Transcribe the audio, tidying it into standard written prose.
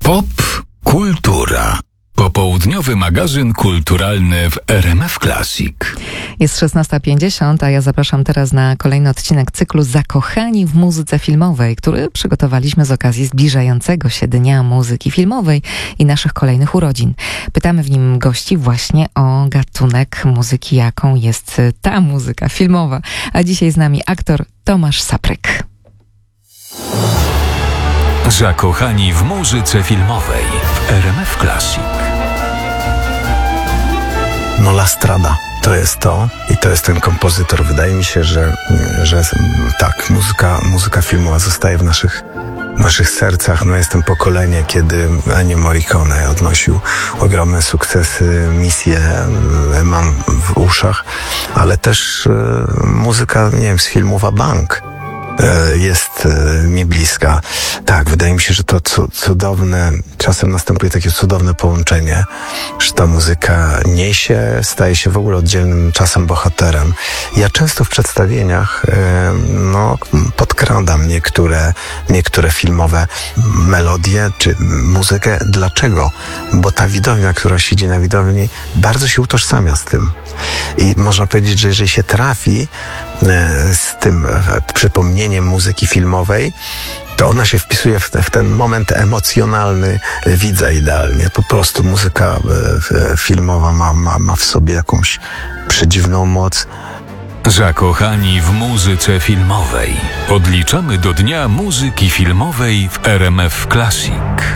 Pop Kultura. Popołudniowy magazyn kulturalny w RMF Classic. Jest 16:50, a ja zapraszam teraz na kolejny odcinek cyklu Zakochani w muzyce filmowej, który przygotowaliśmy z okazji zbliżającego się Dnia Muzyki Filmowej i naszych kolejnych urodzin. Pytamy w nim gości właśnie o gatunek muzyki, jaką jest ta muzyka filmowa. A dzisiaj z nami aktor Tomasz Sapryk. Zakochani w muzyce filmowej w RMF Classic. No La Strada to jest to i to jest ten kompozytor. Wydaje mi się, że tak, muzyka filmowa zostaje w naszych sercach. No jestem pokolenie, kiedy Ennio Morricone odnosił ogromne sukcesy, misje mam w uszach, ale też muzyka, nie wiem, z filmu Bank jest mi bliska. Tak, wydaje mi się, że to cudowne, czasem następuje takie cudowne połączenie, że ta muzyka staje się w ogóle oddzielnym czasem bohaterem. Ja często w przedstawieniach podkradam niektóre filmowe melodie czy muzykę. Dlaczego? Bo ta widownia, która siedzi na widowni, bardzo się utożsamia z tym. I można powiedzieć, że jeżeli się trafi z tym przypomnieniem muzyki filmowej, to ona się wpisuje w ten moment emocjonalny widza idealnie. Po prostu muzyka filmowa ma w sobie jakąś przedziwną moc. Zakochani w muzyce filmowej. Odliczamy do Dnia Muzyki Filmowej w RMF Classic.